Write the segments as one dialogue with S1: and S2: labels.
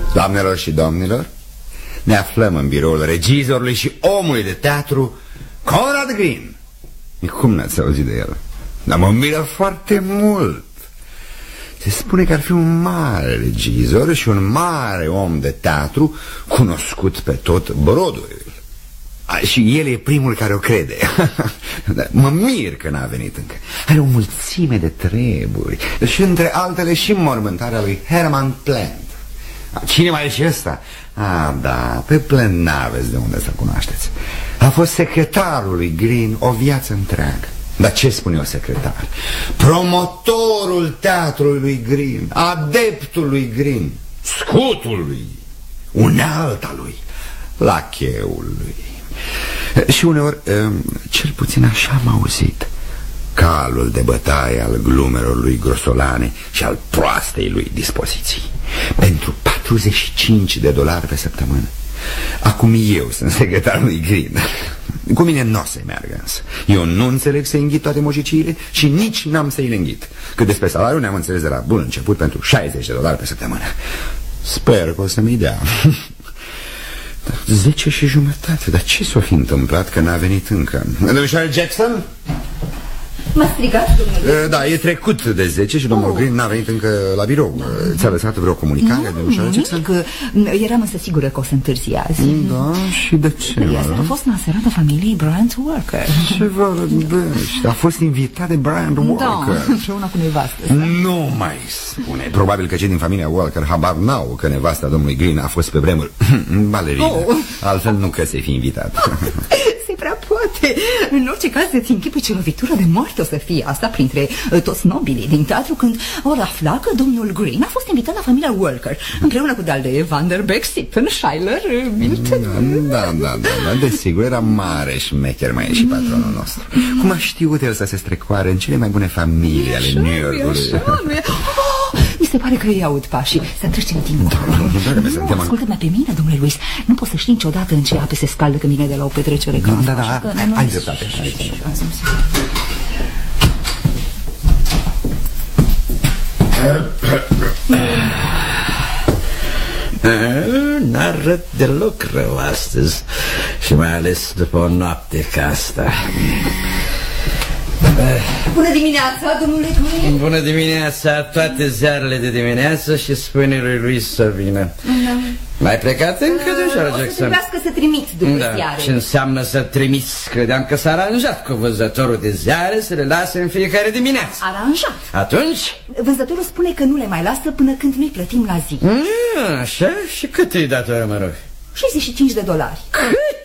S1: Doamnelor și domnilor, ne aflăm în biroul regizorului și omului de teatru Conrad Green. Cum n-ați auzit de el? Dar mă miră foarte mult. Se spune că ar fi un mare regizor și un mare om de teatru, cunoscut pe tot Broadway. Și el e primul care o crede. Mă mir că n-a venit încă. Are o mulțime de treburi. Și între altele și mormântarea lui Herman Plant. Cine mai e și ăsta? Da, pe Plant n-aveți de unde să cunoașteți. A fost secretarul lui Green o viață întreagă. Dar ce spune eu secretar? Promotorul teatrului lui Green, adeptul lui Green, scutul lui, unealta lui, lacheul lui. Și uneori, cel puțin așa am auzit, calul de bătaie al glumelor lui grosolane și al proastei lui dispoziții. Pentru $45 pe săptămână. Acum eu sunt secretarul lui Green. Cu mine n-o să-i meargă însă. Eu nu înțeleg să înghit toate mojiciile și nici n-am să-i le înghit. Cât despre salariu ne-am înțeles de la bun început pentru $60 pe săptămână. Sper că o să mi dea. 10:30. Dar ce s-o fi întâmplat că n-a venit încă? Domnișoară Jackson?
S2: M-a strigat, domnule?
S1: Da, e trecut de 10 și domnul Green n-a venit încă la birou. Ți-a lăsat vreo comunicare, domnișoară Jackson?
S2: Nimic, eram însă sigură că o să întârzi azi.
S1: Da, și de ce?
S2: Asta a fost naserată familiei Bryant Walker.
S1: Ce vorbești? A fost invitat de Bryant Walker.
S2: Da, împreună cu nevastă.
S1: Nu mai spune. Probabil că cei din familia Walker habar n-au că nevasta domnului Green a fost pe vremuri balerină. Altfel nu că să-i fi invitat.
S2: Se prea poate. În orice caz îți închipui ce lovitură de moarte o să fie asta printre toți nobilii din teatru când ori afla că domnul Green a fost invitat la familia Walker împreună cu de-al de Vanderbeck, Sipton, Schuyler, Milton.
S1: Da, desigur, era mare șmecher, mai e și patronul nostru. Cum a știut el să se strecoare în cele mai bune familii ale New Yorkului?
S2: Mi se pare că îi aud pașii. Să trecem timpul. Nu, ascultă-mă pe mine, domnule Luis. Nu poți să știi niciodată în ce ape se scaldă când vine de la o petrecere ca asta.
S1: Da, ai dreptate.
S3: N-arăt deloc rău astăzi. Și mai ales după o noapte ca asta.
S2: Bună dimineața, domnule Green.
S3: Bună dimineața, toate ziarele de dimineață. Și spune lui Luis să vină. N-ai plecat încă deja, Jackson?
S2: O să trebuiască să trimit după ziare.
S3: Ce înseamnă să trimiți? Credeam că s-a aranjat cu vânzătorul de ziare să le lase în fiecare dimineață.
S2: Aranjat.
S3: Atunci?
S2: Vânzătorul spune că nu le mai lasă până când nu-i plătim la zi.
S3: Așa? Și cât îi datoră, mă rog?
S2: $65.
S3: Cât?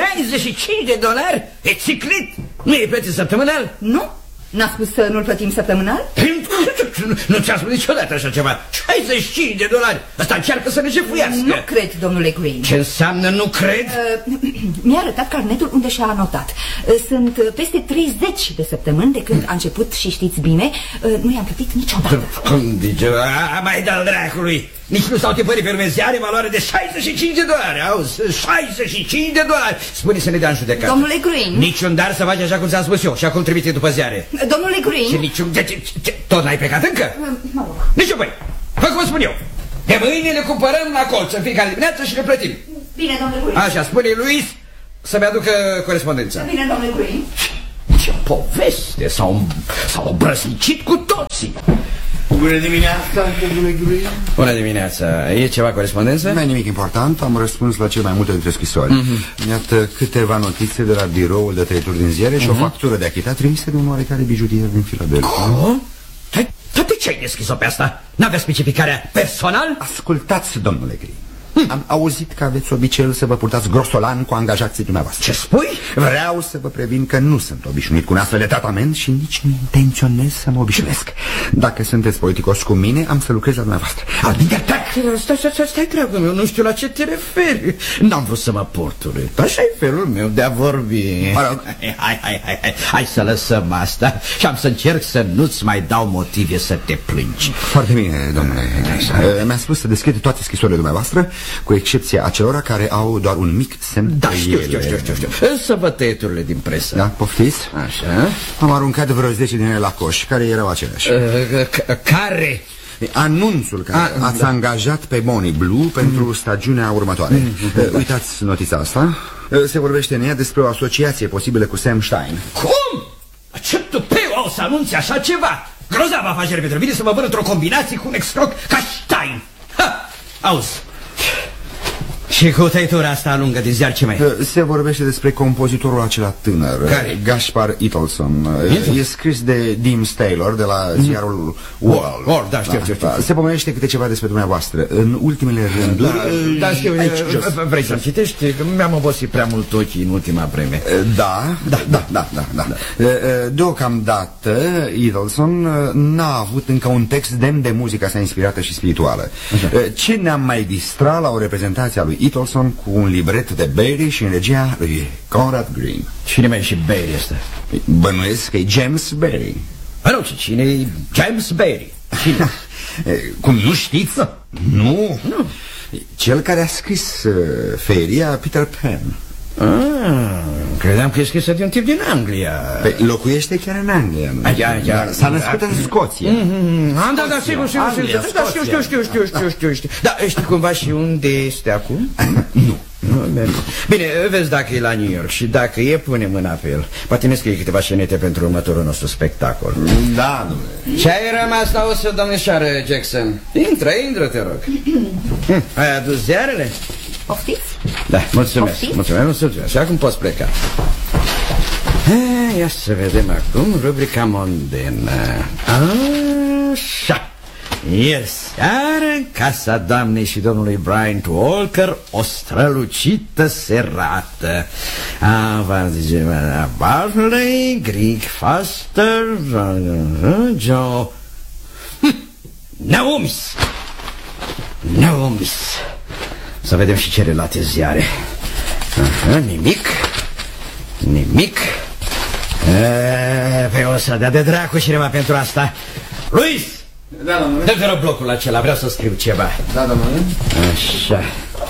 S3: $65? E țiclit? Nu e plătit săptămânal?
S2: Nu? N-a spus să nu-l plătim săptămânal?
S3: Nu ți-am spus niciodată așa ceva. $65. Asta încearcă să ne jefuiască.
S2: Nu cred, domnule Green.
S3: Ce înseamnă nu cred?
S2: Mi-a arătat carnetul unde și-a anotat. Sunt peste 30 de săptămâni de când a început și știți bine, nu i-am plătit niciodată.
S3: Cum zice? Mai dă-l dracului. Nici nu s-au tipărit pe urme ziare valoare de $65. Auzi, $65. Spune să ne dea în judecată.
S2: Domnule Green.
S3: Niciun dar să faci așa cum ți-am spus eu și acum trimite după ziare.
S2: Domnule Green.
S3: Și niciun... Tot n-ai plecat încă?
S2: Mă rog.
S3: Nici eu, băi. Fă cum spun eu. De mâine le cumpărăm la colț în fiecare dimineață și le plătim.
S2: Bine, domnule Green.
S3: Așa, spune Luis să-mi aducă corespondența.
S2: Bine, domnule Green.
S3: Ce poveste, s-au obrăznicit cu toții.
S1: Bună dimineața, domnule Green.
S3: Bună dimineața. E ceva corespondență?
S1: Nu e nimic important, am răspuns la cel mai multe dintre scrisori. Iată câteva notițe de la biroul de tăieturi din ziare și o factură de achitat trimisă de un oarecare bijutier din Philadelphia.
S3: Cum? De ce ai deschis-o pe asta? N-avea specificarea personal?
S1: Ascultați, domnule Green. Am auzit că aveți obiceiul să vă purtați grosolan cu angajații dumneavoastră.
S3: Ce spui?
S1: Vreau să vă previn că nu sunt obișnuit cu un astfel de tratament și nici nu intenționez să mă obișnuiesc. Dacă sunteți politicos cu mine, am să lucrez la dumneavoastră.
S3: Stai, dragul meu, nu știu la ce te referi. N-am vrut să mă port urât. Așa-i felul meu de a vorbi. Hai să lăsăm asta și am să încerc să nu-ți mai dau motive să te plângi.
S1: Foarte bine, domnule. Mi-a spus să deschide toate scrisorile dumneavoastră, cu excepția acelora care au doar un mic semn.
S3: Da, știu. Să văd tăieturile din presă.
S1: Da, poftiți?
S3: Așa.
S1: Am aruncat vreo 10 din ele la coș, care erau aceleași.
S3: Care?
S1: Anunțul care ați angajat pe Bonnie Blue pentru stagiunea următoare. Uitați notița asta. Se vorbește în ea despre o asociație posibilă cu Sam Stein.
S3: Cum? Ce tupeu au să anunțe așa ceva? Grozavă afacere pentru mine să mă văd într-o combinație cu un excroc ca Stein. Ha! Auzi, și cu tăitura asta lungă din ziar ce mai e?
S1: Se vorbește despre compozitorul acela tânăr.
S3: Care?
S1: Gaspar Ittleson. E scris de Deems Taylor de la ziarul World.
S3: Da, știu.
S1: Se pomenește câte ceva despre dumneavoastră în ultimele rânduri.
S3: Da, știu. Vrei să-mi citești? Mi-am obosit prea mult ochii în ultima vreme.
S1: Da. Deocamdată Ittleson n-a avut încă un text demn de muzica sa inspirată și spirituală. Ce ne-am mai distrat la o reprezentație a lui Ittleson cu un libret de Barry și în regia lui Conrad Green.
S3: Cine mai e și Barry ăsta?
S1: Bănuiesc că e James Barry.
S3: Nu, cine e James Barry? Cine?
S1: Cum, nu știți? Nu. Cel care a scris feria Peter Pan.
S3: Credeam că e scrisă de un tip din Anglia.
S1: Locuiește chiar în Anglia. S-a născut în Scoția.
S3: Da, sigur. Știu. Da, știi cumva și unde este acum?
S1: Nu.
S3: Bine, vezi dacă e la New York și dacă e, pune mâna pe el. Poate ne scrie câteva scenete pentru următorul nostru spectacol.
S1: Da, domnule.
S3: Ce ai rămas la osă, domnișoară Jackson? Intră, te rog. Ai adus ziarele?
S2: Poftiți?
S3: Da, mulțumesc. Și acum poți pleca. Ia să vedem acum rubrica mondenă. Așa. Ieri seară, în casa doamnei și domnului Bryant Walker, o strălucită serată. Barley, Greek Foster, Joe... Naomis. Să vedem și celelalte ziare. Nimic. Pe o să dea de dracu cineva pentru asta. Luis!
S1: Da, domnule.
S3: Dă-te rog blocul acela, vreau să scriu ceva.
S1: Da, domnule.
S3: Așa,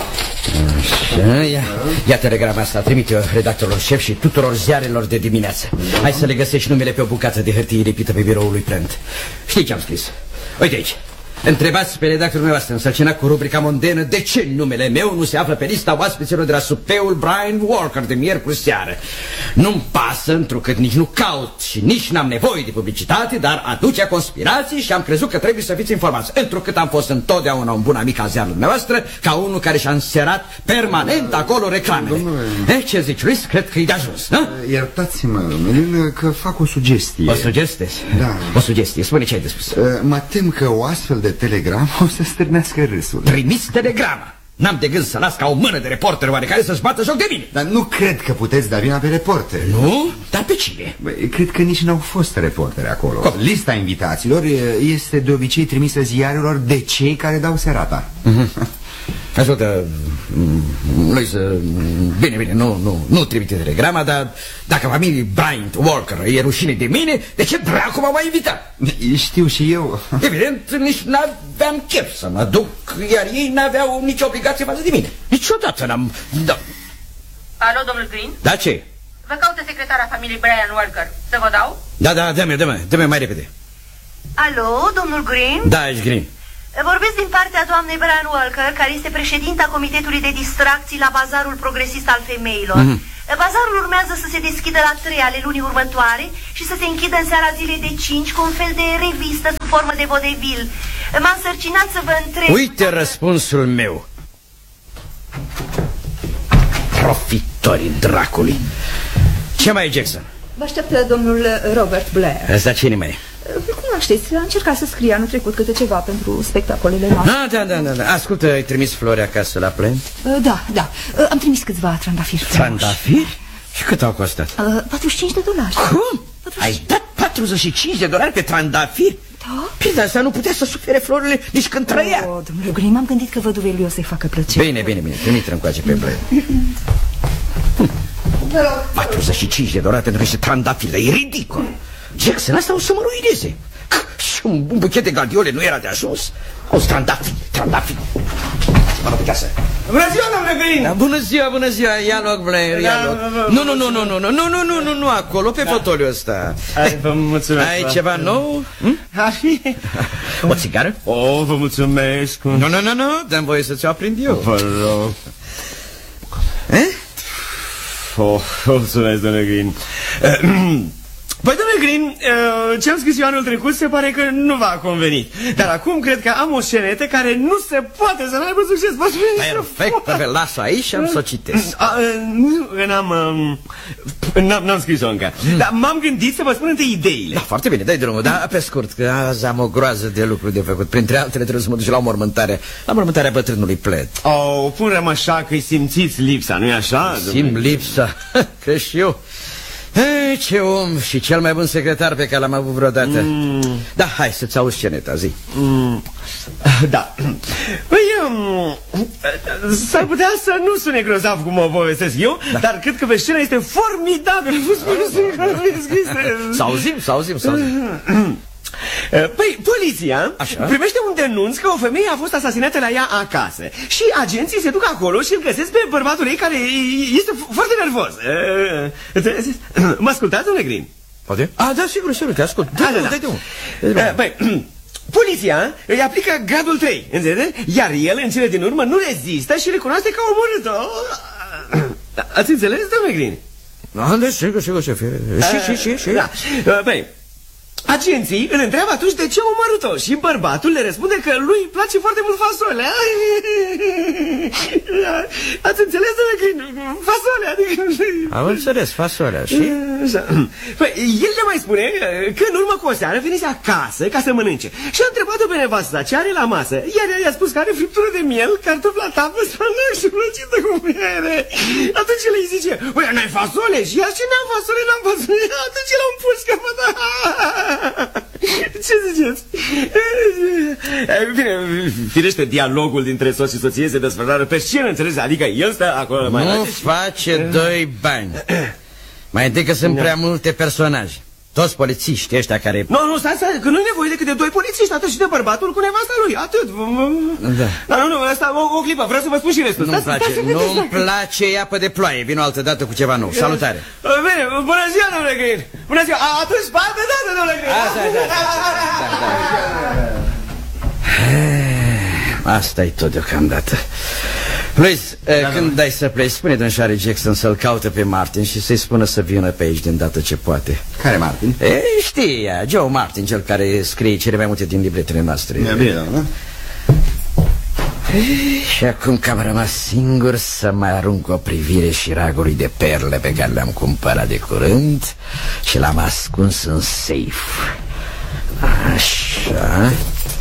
S3: ia telegrama asta, trimite-o redactorul șef și tuturor ziarelor de dimineață. Hai să le găsești numele pe o bucată de hârtie lipită pe biroul lui Plant. Știi ce am scris? Uite aici. Întrebați pe redactorul meu însărcinat cu rubrica mondenă de ce numele meu nu se află pe lista oaspeților de la supeul Bryant Walker de miercuri seară. Nu-mi pasă, întrucât nici nu caut și nici n-am nevoie de publicitate, dar aducea conspirații și am crezut că trebuie să fiți informați. Întrucât am fost întotdeauna un bun amic al ziarului dumneavoastră, ca unul care și-a înserat permanent acolo reclamele. Ce zici, Luis? Cred că e de ajuns, nu?
S1: Iertați-mă, domnule, că fac o sugestie.
S3: O sugestie?
S1: Da.
S3: O sugestie, spune ce ai de spus.
S1: Mă tem că o astfel de telegramă o să stârnească râsul.
S3: Trimiți telegramă. N-am de gând să las ca o mână de reporteri oarecare să-și bată joc de mine.
S1: Dar nu cred că puteți da vina pe reporteri.
S3: Nu? Dar pe cine?
S1: Băi, cred că nici n-au fost reporteri acolo. Cum? Lista invitaților este de obicei trimisă ziarelor de cei care dau serata.
S3: Ascultă, Luis, bine, nu trimite telegrama, dar dacă familie Bryant Walker e rușine de mine, de ce dracu m-a mai invitat?
S1: Știu și eu.
S3: Evident, nici n-aveam chef să mă duc, iar ei n-aveau nicio obligație față de mine. Niciodată n-am... Da.
S4: Alo, domnul Green?
S3: Da, ce?
S4: Vă caută secretara familiei Bryant Walker. Să vă dau?
S3: Da, dă-mi mai repede.
S4: Alo, domnul Green?
S3: Da, ești Green.
S4: Vorbesc din partea doamnei Bryant Walker, care este președinta Comitetului de Distracții la Bazarul Progresist al Femeilor. Bazarul urmează să se deschidă la 3 ale lunii următoare și să se închidă în seara zilei de 5 cu un fel de revistă sub formă de vodevil. M-a însărcinat să vă întreb...
S3: Uite răspunsul meu. Profitorii dracului. Ce mai e, Jackson?
S2: Vă așteaptă domnul Robert Blair.
S3: Asta cine mai e?
S2: Îl cunoașteți, a încercat să scrie anul trecut câte ceva pentru spectacolele noastre.
S3: Da. Ascultă, ai trimis flori acasă la Plant?
S2: Da. Am trimis câțiva trandafiri.
S3: Trandafiri? Și cât au costat?
S2: $45.
S3: Cum? 45. Ai dat $45 pe trandafiri?
S2: Da.
S3: Păi, asta nu putea să sufere florile nici când trăia.
S2: Domnule Green, m-am gândit că văduvei lui o să-i facă plăcere.
S3: Bine, trimite-l încoace pe Blair. $45 pentru niște trandafiri, e ridicol. Jackson, asta o să mă ruineze. Și un buchet de gladiole nu era de ajuns. O trandafiri. afară pe casă.
S5: Bună ziua, domnule Green!
S3: Da, bună ziua, ia loc, Blair, ia loc. Nu acolo, pe fotoliul ăsta.
S5: Vă mulțumesc.
S3: Ai ceva nou? O țigară?
S5: Vă mulțumesc.
S3: Nu, dăm voie să ți-o aprind eu.
S5: Vă rog. Mulțumesc, domnule Green. Păi, domnule Green, ce-am scris eu anul trecut se pare că nu v-a convenit. Dar acum cred că am o scenetă care nu se poate să n-aibă succes.
S3: Perfect, las-o aici și am să o citesc.
S5: N-am scris-o încă. Dar m-am gândit să vă spun întâi ideile.
S3: Da, foarte bine, dai drumul, dar pe scurt, că azi am o groază de lucruri de făcut. Printre altele trebuie să mă duc la o mormântare. La mormântarea bătrânului Pled.
S5: Pune-mă așa că-i simțiți lipsa, nu-i așa?
S3: Simt lipsa, crezi și eu. Ce om și cel mai bun secretar pe care l-am avut vreodată. Da, hai să-ți auzi sceneta, zi.
S5: Da. Păi, s-ar putea să nu sune grozav cum o povestesc eu, dar cred că pe scenă este formidabil.
S3: Să auzim.
S5: Păi, poliția primește un denunț că o femeie a fost asasinată la ea acasă. Și agenții se duc acolo și îl găsesc pe bărbatul ei, care este foarte nervos. Mă ascultați, domnule Green?
S3: Poate? Da, sigur, te ascult.
S5: Păi, poliția îi aplică gradul 3, înțelegeți? Iar el, în cele din urmă, nu rezistă și recunoaște că a omorât-o. Ați înțeles, domnule Green?
S3: Da, sigur, șefie. Și?
S5: Păi, agenții îl întreabă atunci de ce a omorât-o și bărbatul le răspunde că lui îi place foarte mult fasolea. Ați înțeles, domnule, că fasolea, adică...
S3: Am înțeles, fasolea, și?
S5: Păi, el le mai spune că în urmă cu o seară venise acasă ca să mănânce și a întrebat-o pe nevastă ce are la masă. Iar ea i-a spus că are friptură de miel, cartofi la tavă, spanac și plăcită cu miere. Atunci el îi zice, băi, n-ai fasole? Și ea, ce n-am fasole, n-am fasole. Atunci el a împus căpătă. Ce ziceți? Bine, firește, dialogul dintre soț și soție se desfășoară pe scenă, înțelegi? Adică el stă acolo mai...
S3: Nu face doi bani. Mai întâi că sunt prea multe personaje. Toți polițiștii ăștia care... Nu,
S5: stai, că nu e nevoie decât de 2 polițiști, atât și de bărbatul cu nevasta lui, atât. Da. Nu, asta, o clipă, vreau să vă spun și restul.
S3: Nu-mi place apă de ploaie, vin o altă dată cu ceva nou. Salutare.
S5: Bine, bună ziua, domnule Green. Bună ziua, atunci, spate dată, domnule Green.
S3: Asta-i tot deocamdată. Louis, când dai să pleci, spune domnșoare Jackson să-l caute pe Martin și să-i spună să vină pe aici de îndată ce poate.
S1: Care Martin?
S3: Știi, Joe Martin, cel care scrie cele mai multe din libretele noastre.
S1: Bine, da?
S3: Și acum că am rămas singur, să mai arunc o privire și ragului de perle pe care le-am cumpărat de curând și l-am ascuns în safe. Așa.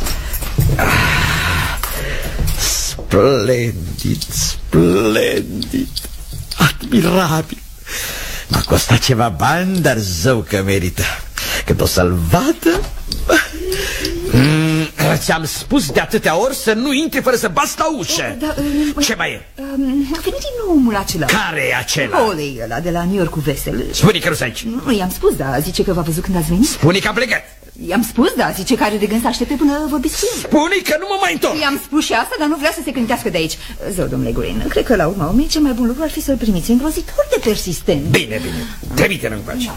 S3: Splendid, admirabil. M-a costat ceva bani, dar zău că merită. Când o să-l vadă... Ți-am spus de atâtea ori să nu intri fără să bați la ușă. Ce mai e?
S2: A venit din nou omul acela.
S3: Care e acela?
S2: Holly, ăla de la New York cu Vesel.
S3: Spune că nu-s aici.
S2: Nu, i-am spus, da, zice că v-a văzut când ați venit.
S3: Spune că a plecat.
S2: I-am spus, da, zice că are de gând să aștepte până vorbiți cu el.
S3: Spune că nu mă mai întorc.
S2: I-am spus și asta, dar nu vrea să se clintească de aici. Zău, domnule Green, cred că la urma urmei cel mai bun lucru ar fi să-l primiți îngrozitor de persistent.
S3: Bine, trimite-l încoace.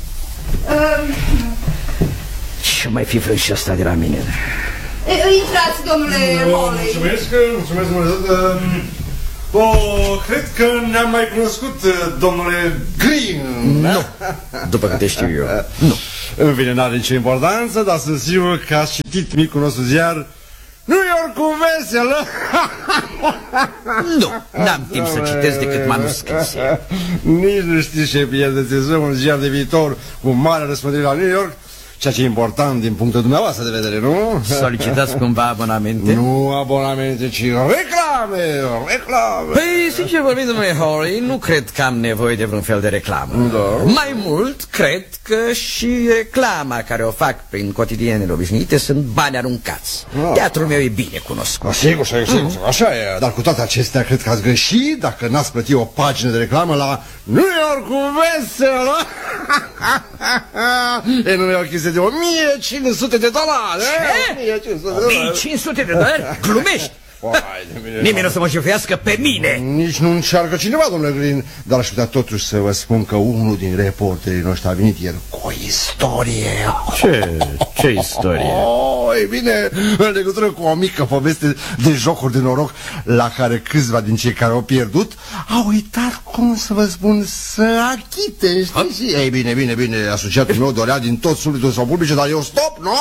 S3: Ce mai fi vrut și asta de la mine?
S2: Intrați, domnule Holly.
S6: Mulțumesc mult. Cred că ne-am mai cunoscut, domnule Green.
S3: Nu, după câte știu eu. Nu.
S6: În fine, n-are nicio importanță, dar sunt sigur că ați citit micul nostru ziar New York cu Vesel.
S3: Nu, n-am timp să citesc decât manuscrise.
S6: Nici nu știți ce pierdeți, un ziar de viitor cu mare răspândire la New York. Ceea ce e important din punctul dumneavoastră de vedere, nu?
S3: Solicitați cumva abonamente?
S6: Nu abonamente, ci reclame.
S3: Păi, sincer vorbind, domnule Holly, nu cred că am nevoie de vreun fel de reclamă.
S6: Da.
S3: Mai mult, cred că și reclama care o fac prin cotidienele obișnuite sunt bani aruncați. Teatrul meu e bine cunoscut.
S6: Sigur, așa e. Dar cu toate acestea, cred că ați greșit dacă n-ați plătit o pagină de reclamă la New York cu Vesel. E nu e o chestie de $1.500.
S3: Ce? $1.500? Glumești? Nimeni nu o să mă jefuiască pe mine.
S6: Nici nu încearcă cineva, domnule Green. Dar aș putea totuși să vă spun că unul din reporterii noștri a venit ieri cu o istorie.
S3: Ce istorie?
S6: E bine, în legătură cu o mică poveste de jocuri de noroc la care câțiva din cei care au pierdut au uitat, cum să vă spun, să achite, știi? Ei, bine, asociatul meu dorea din tot sufletul să o publice, dar eu stop, nu?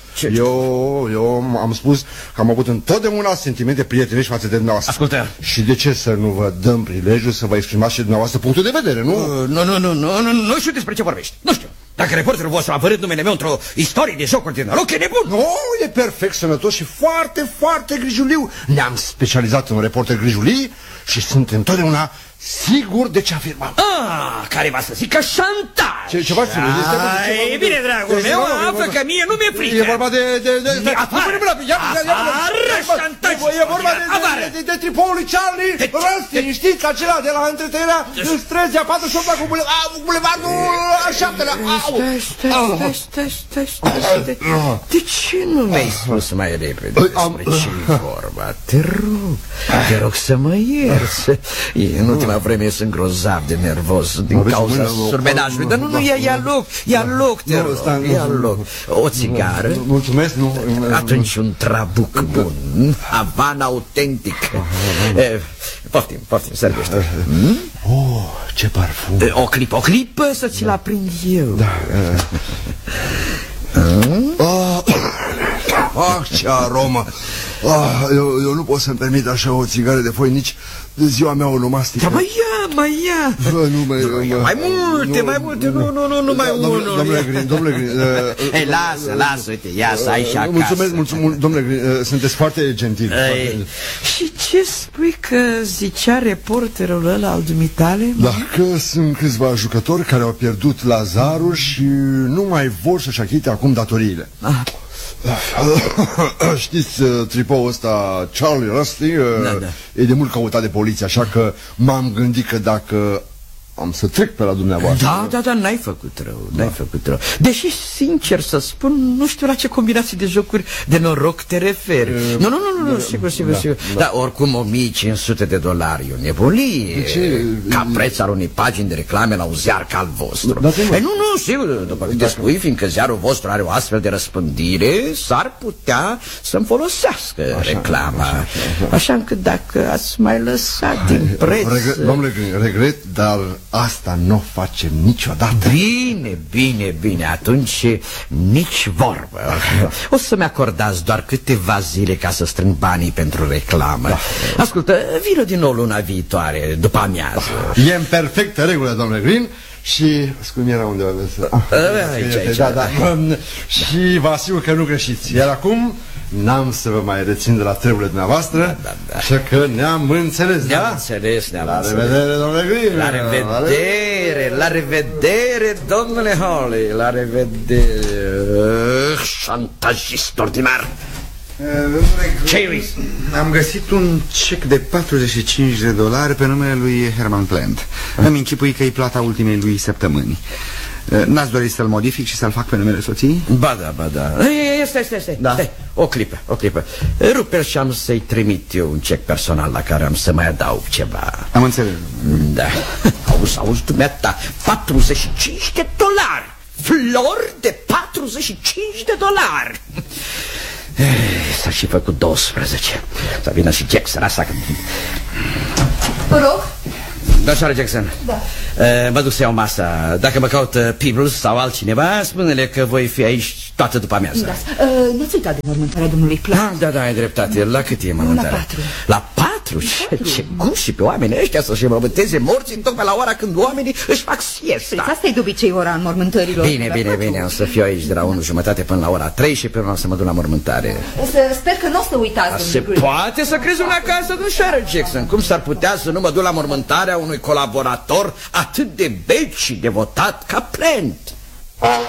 S6: Eu am spus că am avut întotdeauna sentimente prietenești față de dumneavoastră.
S3: Ascultă.
S6: Și de ce să nu vă dăm prilejul să vă exprimați și dumneavoastră punctul de vedere, nu?
S3: Nu știu despre ce vorbești. Nu știu. Dacă reporterul vostru a apărut numele meu într-o istorie de jocuri de noroc, e nebun.
S6: Nu, e perfect sănătos și foarte, foarte grijuliu. Ne-am specializat în reporteri grijulii și suntem întotdeauna siguri de ce afirmăm.
S3: Care va să zică șantaj.
S6: Ce faci?
S3: E bine, dragul meu, află că mie nu mi-e frică.
S6: E vorba de... E vorba de tripoul lui Charlie Rustin, știți, acela de la întretăierea străzii a 48-a cu bulevardul al 7-lea.
S3: Stai. De ce nu mi-ai spus mai repede despre ce-i vorba? Te rog să mă ierți. În ultima vreme sunt grozav de nervos din cauza surmenajului. Dar nu, ia loc, te rog, ia loc. O țigară?
S6: Mulțumesc, nu.
S3: Atunci un trabuc bun, Havana autentic. Poftim, servește.
S6: Ce parfum.
S3: O clipă să ți-l aprind eu.
S6: Da. Ce aromă. Eu nu pot să-mi permit așa o țigară de foi nici de ziua mea onomastică.
S3: Dar mai ia. Mai multe, nu mai unul.
S6: Domnule Green.
S3: Ei, lasă, uite, ia să ai și acasă.
S6: Mulțumesc, domnule Green, sunteți foarte gentil.
S3: Și ce spui că zicea reporterul ăla al dumitale?
S6: Da, că sunt câțiva jucători care au pierdut Lazarul și nu mai vor să-și achite acum datoriile. Știți, tripoul ăsta, Charlie Rustin, e de mult căutat de poliție, așa că m-am gândit că dacă am să trec pe la dumneavoastră.
S3: Da, n-ai făcut rău. Deși, sincer să spun, nu știu la ce combinații de jocuri de noroc te referi. Nu, sigur. Dar oricum $1.500 e o nebunie. Ca preț al unei pagini de reclame la un ziar ca al vostru. Nu, sigur, după câte spui, fiindcă ziarul vostru are o astfel de răspândire, s-ar putea să-mi folosească reclama. Așa încât dacă ați mai lăsat din preț...
S6: Domnule Green, regret, dar asta nu o facem niciodată.
S3: Bine, atunci nici vorbă. O să-mi acordați doar câteva zile ca să strâng banii pentru reclamă. Ascultă, vină din nou luna viitoare, după amiază.
S6: E în perfectă regulă, domnule Green. Și cum era unde
S3: aici.
S6: Da. Și vă asigur că nu greșiți. Iar acum n-am să vă mai rețin de la treburile dumneavoastră. Așa că ne-am înțeles, da?
S3: Ne-am înțeles.
S6: La revedere, domnule Green.
S3: La revedere, domnule Holly. La revedere. Șantajist ordinar.
S1: Am găsit un cec de $45 pe numele lui Herman Plant. Îmi închipui că e plata ultimei lui săptămâni. N-ați dorit să-l modific și să-l fac pe numele soției?
S3: Ba da. Stai. Da. Stai. O clipă. Rupe-l și am să-i trimit eu un cec personal la care am să mai adaug ceva.
S1: Am înțeles.
S3: Da. Auzi, dumneata, $45. Flori de $45. S-a și făcut 12. Să vină și Jackson asta.
S2: Vă rog.
S3: Da, soare Jackson.
S2: Da.
S3: Mă duc să iau masa. Dacă mă caută Peebles sau altcineva, spune-le că voi fi aici toată după amiază.
S2: Da. Nu-ți uita de mormântarea domnului Plant.
S3: Da, ai dreptate. La cât e mormântarea?
S2: La 4.
S3: La 4? Ce gust și pe oamenii ăștia să-și înmormânteze morții tocmai la ora când oamenii își fac siesta.
S2: Asta e de obicei ora înmormântărilor.
S3: Bine. Am să fiu aici de la 1:30 până la ora 3 și pe urmă să mă duc la mormântare.
S2: Sper că nu o să uitați.
S3: Se poate să crezi una casă de șoară, Jackson. Cum s-ar putea să nu mă duc la mormântarea unui colaborator atât de bec și devotat ca Plant?